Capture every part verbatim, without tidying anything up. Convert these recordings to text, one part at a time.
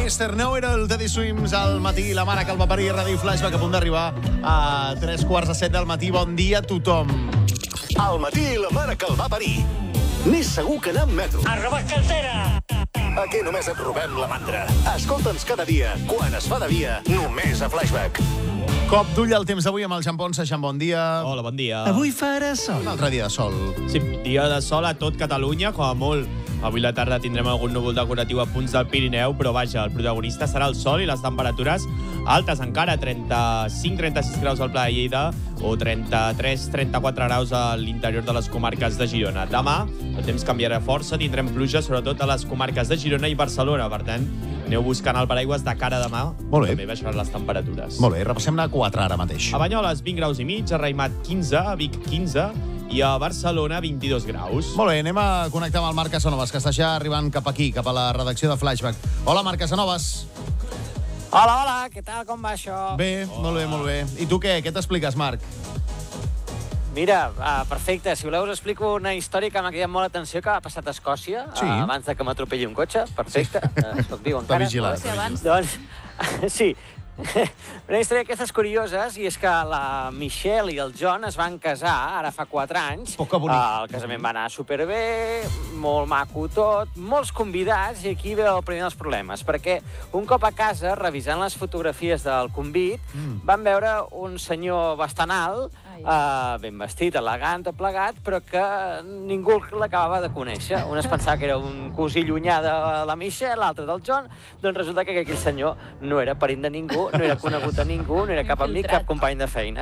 mister Nou era el Teddy Swims al matí, la mare que el va parir, Ràdio Flashback a punt d'arribar a tres quarts de set del matí. Bon dia a tothom. Al matí, la mare que el va parir. Més segur que anar amb metro. A robar cartera! A què només et robem la mandra? Escolta'ns cada dia, quan es fa de dia, només a Flashback. Cop d'ull al temps d'avui amb el Jean Ponsa. Jean, bon dia. Hola, bon dia. Avui farà sol. Un altre dia de sol. Sí, dia de sol a tot Catalunya, com a molt. Avui a la tarda tindrem algun núvol decoratiu a punts del Pirineu, però vaja, el protagonista serà el sol i les temperatures altes encara, trenta-cinc trenta-sis graus al Pla de Lleida o trenta-tres trenta-quatre graus a l'interior de les comarques de Girona. Demà el temps canviarà força, tindrem pluja sobretot a les comarques de Girona i Barcelona, per tant, aneu buscant el paraigües de cara a demà. Molt bé. També baixaran les temperatures. Molt bé, repassem-ne quatre ara mateix. A Banyoles, vint graus i mig, a Raïmat, quinze, a Vic, quinze, i a Barcelona, vint-i-dos graus. Molt bé, anem a connectar amb el Marc Casanovas, que està ja arribant cap aquí, cap a la redacció de Flashback. Hola, Marc Casanovas. Hola, hola, què tal, com va això? Bé, oh. molt bé, molt bé. I tu què? Què t'expliques, Marc? Mira, uh, perfecte. Si voleu us explico una història que m'ha cridat molt l'atenció que ha passat a Escòcia, sí. uh, abans de que m'atropelli un cotxe. Perfecte. Sí. Uh, soc viu encara. T'ha vigilat. Sí, abans. Doncs, sí. Una història d'aquestes curioses, i és que la Michelle i el John es van casar ara fa quatre anys. Poca bonic. Uh, el casament va anar superbé, molt maco tot, molts convidats, i aquí ve el primer dels problemes, perquè un cop a casa, revisant les fotografies del convit, mm. van veure un senyor bastant alt, uh, ben vestit, elegant, tot plegat, però que ningú l'acabava de conèixer. Un es pensava que era un cosí llunyà de la Michelle, l'altre del John, doncs resulta que aquell senyor no era parent de ningú, no era conegut a ningú, no era cap amic, cap company de feina.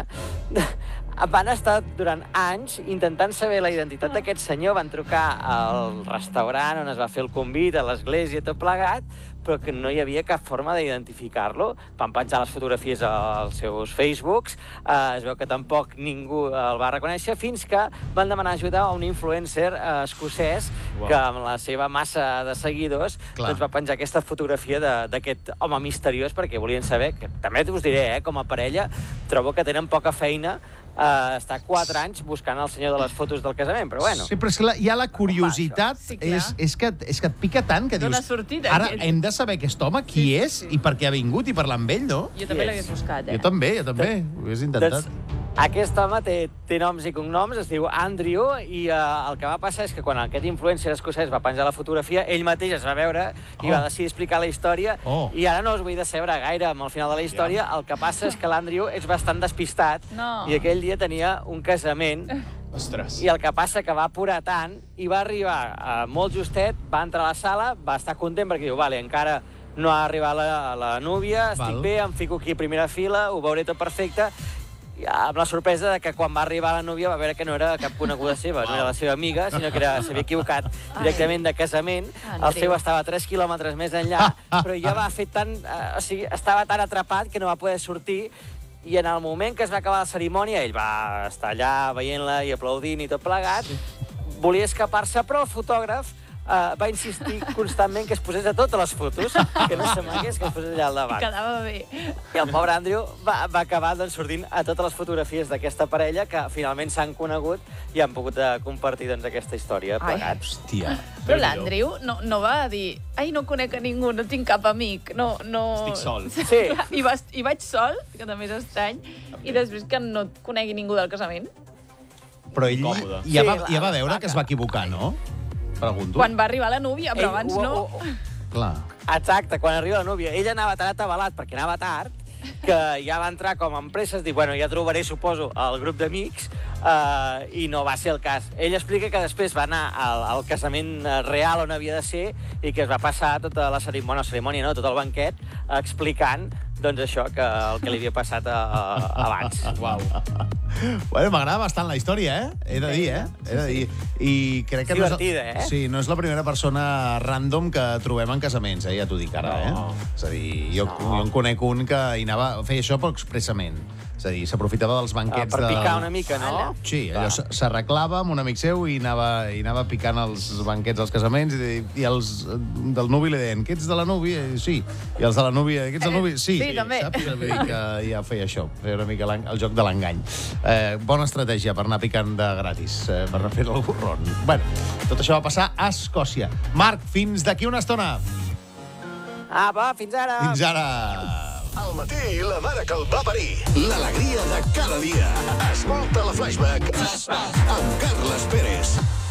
Van estar durant anys intentant saber la identitat d'aquest senyor, van trucar al restaurant on es va fer el convit, a l'església, tot plegat, però que no hi havia cap forma d'identificar-lo. Van penjar les fotografies als seus Facebooks, eh, es veu que tampoc ningú el va reconèixer, fins que van demanar ajuda a un influencer eh, escocès wow. que amb la seva massa de seguidors doncs, va penjar aquesta fotografia d'aquest home misteriós, perquè volien saber, que també us diré, eh, com a parella, trobo que tenen poca feina Uh, està quatre anys buscant el senyor de les fotos del casament, però bueno. Sí, però és que la, ja la curiositat sí, és, és, que, és que et pica tant que dius... Sortida, ara aquest. Hem de saber aquest home, qui sí, és sí. i per què ha vingut i parlar amb ell, no? Jo també l'hagués buscat, eh? Jo també, jo també. Ho hagués intentat. Doncs, aquest home té, té noms i cognoms, es diu Andrew, i uh, el que va passar és que quan aquest influencer escocès va penjar la fotografia, ell mateix es va veure i oh. va decidir explicar la història, oh. i ara no us vull decebre gaire amb el final de la història. Yeah. El que passa és que l'Andrew és bastant despistat, no. i aquell dia tenia un casament. Ostres. I el que passa que va apurar tant i va arribar uh, molt justet, va entrar a la sala, va estar content perquè diu, vale, encara no ha arribat la, la núvia, estic Val. bé, em fico aquí a primera fila, ho veuré tot perfecte, i amb la sorpresa de que quan va arribar la núvia va veure que no era cap coneguda seva, no era la seva amiga, sinó que s'havia equivocat directament de casament. El seu estava tres quilòmetres més enllà, però ja va fer tant... Eh, o sigui, estava tan atrapat que no va poder sortir, i en el moment que es va acabar la cerimònia, ell va estar allà veient-la i aplaudint i tot plegat, volia escapar-se, però el fotògraf Uh, va insistir constantment que es posés a totes les fotos, que no s'amagués, que es posés allà al davant. Quedava bé. I el pobre Andrew va, va acabar doncs, sortint a totes les fotografies d'aquesta parella que finalment s'han conegut i han pogut uh, compartir doncs, aquesta història plegats. Hòstia. Però l'Andrew no, no va dir ai, no conec a ningú, no tinc cap amic, no... no... Estic sol. Sí. I, vas, I vaig sol, que també és estrany, i després que no conegui ningú del casament. Però ell ja va, ja va veure que es va equivocar, no? Pregunto. Quan va arribar la núvia, però Ell, abans oh, no. Oh, oh. Clar. Exacte, quan arriba la núvia. Ell anava tan atabalat perquè anava tard que ja va entrar com a empresa, dic, bueno, ja trobaré, suposo, el grup d'amics, uh, i no va ser el cas. Ell explica que després va anar al, al casament real on havia de ser i que es va passar tota la cerimònia, la cerimònia no, tot el banquet, explicant doncs això, que el que li havia passat a, a, abans. Uau. Bueno, m'agrada bastant la història, eh? He de dir, eh? He de dir. I crec que és divertida, no és, eh? Sí, no és la primera persona random que trobem en casaments, eh? Ja t'ho dic ara, no. eh? És a dir, jo, no. jo en conec un que hi anava, feia això però expressament. És a dir, s'aprofitava dels banquets per de... picar una mica, no? Sí, allò s'arreglava amb un amic seu i anava, i anava picant els banquets als casaments i, i els del nuvi li deien, que ets de la núvia? Sí. I els de la núvia, que ets del nuvi? Sí. Sí, també. Saps? Vull dir que ja feia això, feia una mica el joc de l'engany. Eh, bona estratègia per anar picant de gratis, eh, per anar fent el gorron. Bueno, tot això va passar a Escòcia. Marc, fins d'aquí una estona. Apa, fins ara. Fins ara. Al matí, la mare que el va parir. L'alegria de cada dia. Escolta la Flashback amb Carles Pérez.